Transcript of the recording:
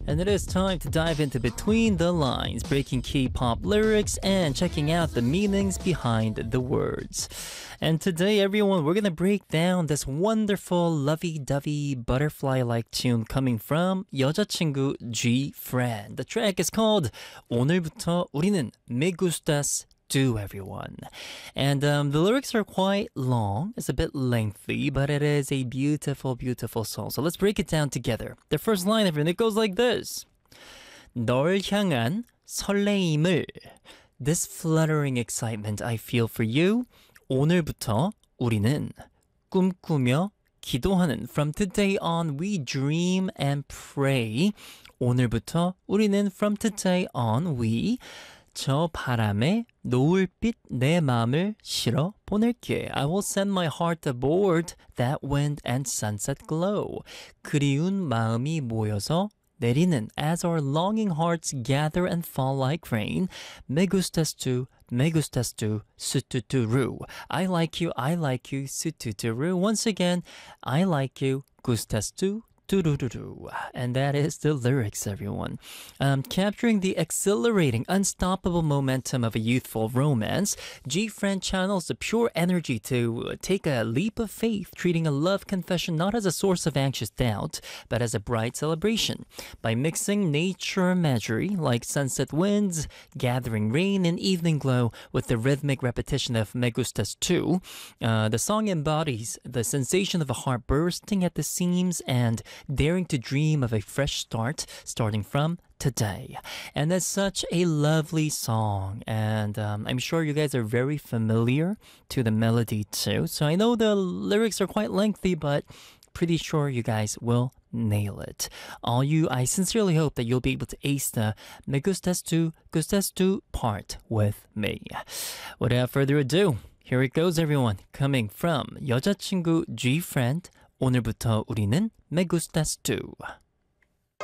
And it is time to dive into Between the Lines, breaking K-pop lyrics and checking out the meanings behind the words. And today, everyone, we're going to break down this wonderful lovey-dovey butterfly-like tune coming from 여자친구 G-Friend. The track is called 오늘부터 우리는 Me Gustas Do, everyone. And the lyrics are quite long. It's a bit lengthy, but it is a beautiful, beautiful song. So let's break it down together. The first line, everyone, it goes like this. 널 향한 설레임을, this fluttering excitement I feel for you. 오늘부터 우리는 꿈꾸며 기도하는. From today on, we dream and pray. 오늘부터 우리는 from today on, we 저 바람에 노을빛 내 맘을 실어 보낼게. I will send my heart aboard that wind and sunset glow. 그리운 마음이 모여서 내리는. As our longing hearts gather and fall like rain. Me gustas tu, 수투투루. I like you, 수투투루. Once again, I like you, gustas tu, turururu. And that is the lyrics, everyone. Capturing the exhilarating, unstoppable momentum of a youthful romance, G-Friend channels the pure energy to take a leap of faith, treating a love confession not as a source of anxious doubt, but as a bright celebration. By mixing nature imagery like sunset winds, gathering rain, and evening glow with the rhythmic repetition of Me Gustas Tu, the song embodies the sensation of a heart bursting at the seams and daring to dream of a fresh start, starting from today. And that's such a lovely song, and I'm sure you guys are very familiar to the melody too. So I know the lyrics are quite lengthy, but pretty sure you guys will nail it. I sincerely hope that you'll be able to ace the Me Gustas Tu part with me. Without further ado, here it goes, everyone. Coming from 여자친구 G-Friend, 오늘부터 우리는 Me Gustas Do.